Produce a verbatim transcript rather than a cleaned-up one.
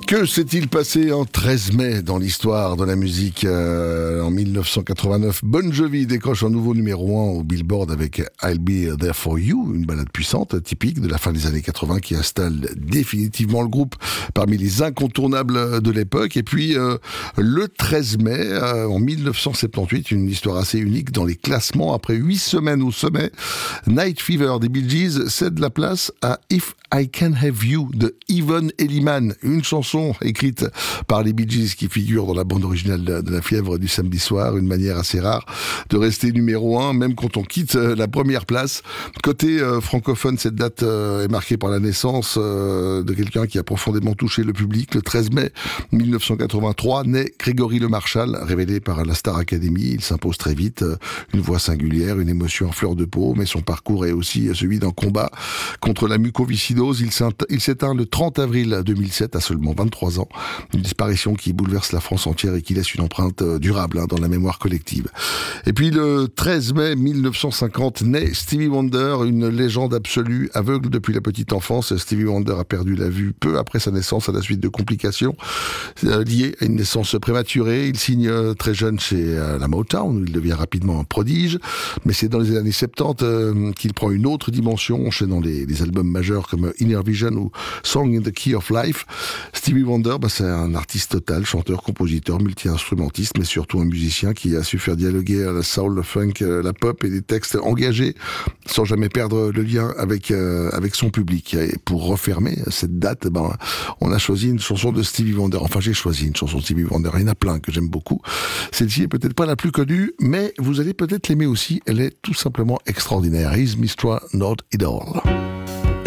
Que s'est-il passé en treize mai dans l'histoire de la musique euh, En mille neuf cent quatre-vingt-neuf, Bon Jovi décroche un nouveau numéro un au Billboard avec I'll Be There For You, une ballade puissante, typique de la fin des années quatre-vingts qui installe définitivement le groupe parmi les incontournables de l'époque. Et puis euh, le treize mai, euh, en mille neuf cent soixante-dix-huit, une histoire assez unique dans les classements. Après huit semaines au sommet, Night Fever des Bee Gees cède la place à If I Can Have You de Yvonne Elliman, une chanson écrite par les Bee Gees qui figure dans la bande originale de La Fièvre du samedi soir, une manière assez rare de rester numéro un, même quand on quitte la première place. Côté euh, francophone, cette date euh, est marquée par la naissance euh, de quelqu'un qui a profondément touché le public. Le treize mai mille neuf cent quatre-vingt-trois, naît Grégory Le Marchal, révélé par la Star Academy. Il s'impose très vite, euh, une voix singulière, une émotion en fleur de peau, mais son parcours est aussi celui d'un combat contre la mucoviscidose. Il s'éteint, il s'éteint le trente avril deux mille sept à seulement vingt-trois ans. Une disparition qui bouleverse la France entière et qui laisse une empreinte durable hein, dans la mémoire collective. Et puis le treize mai mille neuf cent cinquante, naît Stevie Wonder, une légende absolue, aveugle depuis la petite enfance. Stevie Wonder a perdu la vue peu après sa naissance à la suite de complications euh, liées à une naissance prématurée. Il signe euh, très jeune chez euh, la Motown, où il devient rapidement un prodige. Mais c'est dans les années soixante-dix euh, qu'il prend une autre dimension, enchaînant les, les albums majeurs comme Inner Vision ou Song in the Key of Life. Stevie Wonder, bah, c'est un artiste total, chanteur, compositeur, multi-instrumentiste, mais surtout un musicien qui a su faire dialoguer la soul, le funk, la pop et des textes engagés sans jamais perdre le lien avec euh, avec son public. Et pour refermer cette date, bah, on a choisi une chanson de Stevie Wonder. Enfin, j'ai choisi une chanson de Stevie Wonder. Il y en a plein que j'aime beaucoup. Celle-ci est peut-être pas la plus connue, mais vous allez peut-être l'aimer aussi. Elle est tout simplement extraordinaire. He's mister Not It All.